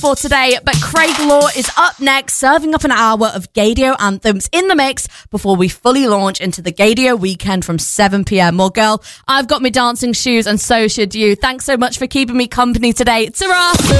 for today. But Craig Law is up next, serving up an hour of Gaydio anthems in the mix before we fully launch into the Gaydio weekend from 7 p.m. Well, girl, I've got my dancing shoes and so should you. Thanks so much for keeping me company today. Ta-ra!